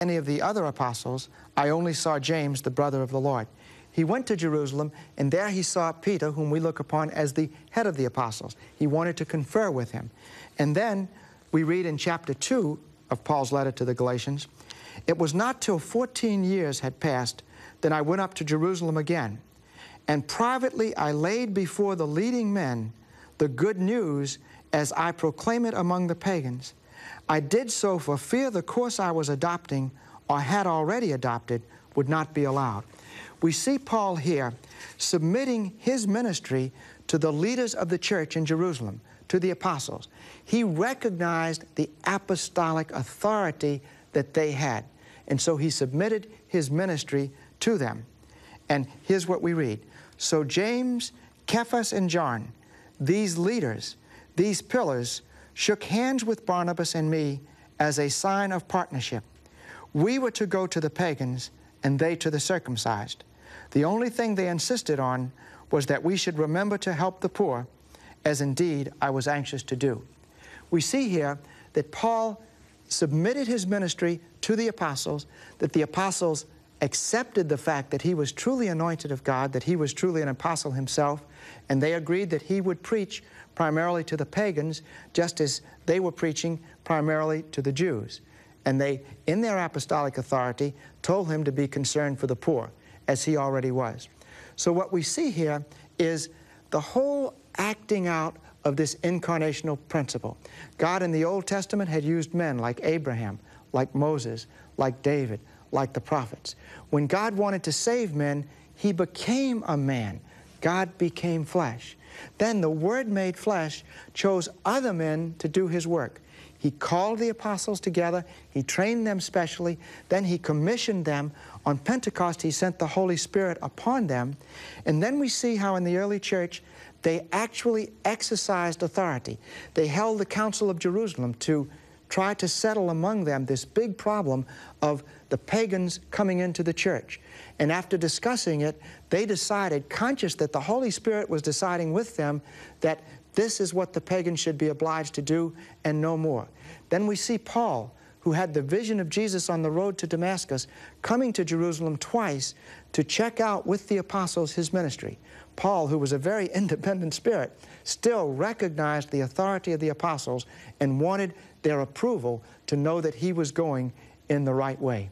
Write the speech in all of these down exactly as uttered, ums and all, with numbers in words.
any of the other apostles, I only saw James, the brother of the Lord. He went to Jerusalem, and there he saw Peter, whom we look upon as the head of the apostles. He wanted to confer with him. And then we read in chapter two of Paul's letter to the Galatians, "It was not till fourteen years had passed that I went up to Jerusalem again, and privately I laid before the leading men the good news as I proclaim it among the pagans. I did so for fear the course I was adopting, or had already adopted, would not be allowed." We see Paul here submitting his ministry to the leaders of the church in Jerusalem, to the apostles. He recognized the apostolic authority that they had, and so he submitted his ministry to them. And here's what we read. "So James, Cephas, and John, these leaders, these pillars, shook hands with Barnabas and me as a sign of partnership. We were to go to the pagans, and they to the circumcised. The only thing they insisted on was that we should remember to help the poor, as indeed I was anxious to do." We see here that Paul submitted his ministry to the apostles, that the apostles accepted the fact that he was truly anointed of God, that he was truly an apostle himself, and they agreed that he would preach primarily to the pagans, just as they were preaching primarily to the Jews. And they, in their apostolic authority, told him to be concerned for the poor, as he already was. So what we see here is the whole acting out of this incarnational principle. God in the Old Testament had used men like Abraham, like Moses, like David, like the prophets. When God wanted to save men, he became a man. God became flesh. Then the Word made flesh chose other men to do his work. He called the apostles together, he trained them specially, then he commissioned them. On Pentecost, he sent the Holy Spirit upon them. And then we see how in the early church, they actually exercised authority. They held the Council of Jerusalem to try to settle among them this big problem of the pagans coming into the church. And after discussing it, they decided, conscious that the Holy Spirit was deciding with them, that this is what the pagans should be obliged to do and no more. Then we see Paul, who had the vision of Jesus on the road to Damascus, coming to Jerusalem twice to check out with the apostles his ministry. Paul, who was a very independent spirit, still recognized the authority of the apostles and wanted their approval to know that he was going in the right way.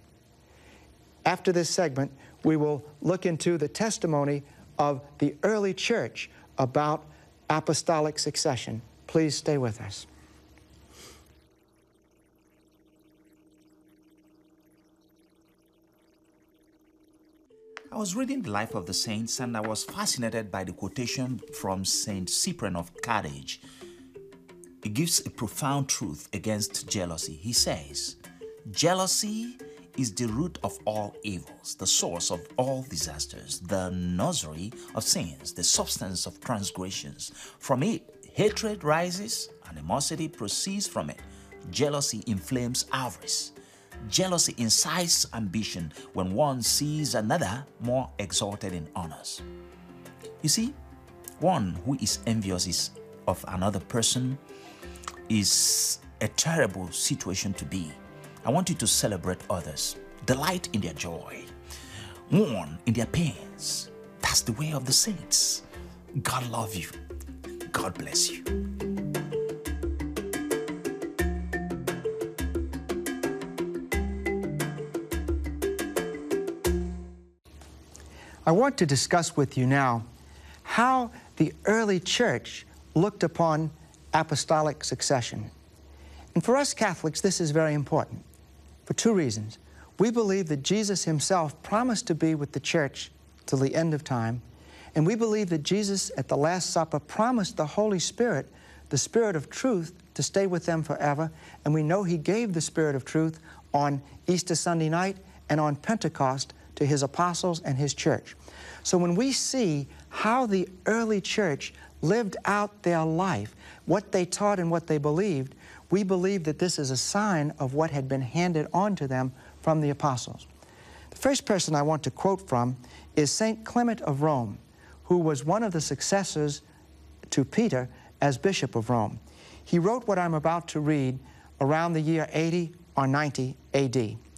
After this segment, we will look into the testimony of the early church about apostolic succession. Please stay with us. I was reading the life of the saints, and I was fascinated by the quotation from Saint Cyprian of Carthage. It gives a profound truth against jealousy. He says, "Jealousy is the root of all evils, the source of all disasters, the nursery of sins, the substance of transgressions. From it, hatred rises, animosity proceeds from it. Jealousy inflames avarice. Jealousy incites ambition when one sees another more exalted in honors." You see, one who is envious is of another person is a terrible situation to be. I want you to celebrate others, delight in their joy, mourn in their pains. That's the way of the saints. God love you. God bless you. I want to discuss with you now how the early church looked upon apostolic succession. And for us Catholics, this is very important for two reasons. We believe that Jesus himself promised to be with the church till the end of time, and we believe that Jesus at the Last Supper promised the Holy Spirit, the Spirit of truth, to stay with them forever, and we know he gave the Spirit of truth on Easter Sunday night and on Pentecost to his apostles and his church. So when we see how the early church lived out their life, what they taught and what they believed, we believe that this is a sign of what had been handed on to them from the apostles. The first person I want to quote from is Saint Clement of Rome, who was one of the successors to Peter as Bishop of Rome. He wrote what I'm about to read around the year eighty or ninety A D.